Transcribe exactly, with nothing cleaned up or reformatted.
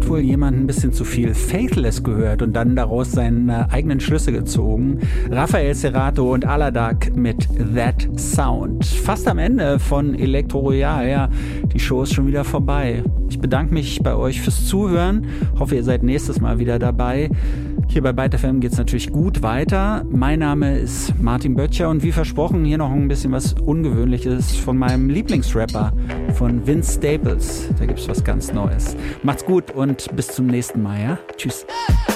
wohl jemand ein bisschen zu viel Faithless gehört und dann daraus seine eigenen Schlüsse gezogen. Raphael Cerato und Aladak mit That Sound. Fast am Ende von Elektro Royal, ja, die Show ist schon wieder vorbei. Ich bedanke mich bei euch fürs Zuhören. Hoffe, ihr seid nächstes Mal wieder dabei. Hier bei Byte F M geht es natürlich gut weiter. Mein Name ist Martin Böttcher und wie versprochen hier noch ein bisschen was Ungewöhnliches von meinem Lieblingsrapper, von Vince Staples. Da gibt es was ganz Neues. Macht's gut und bis zum nächsten Mal, ja? Tschüss.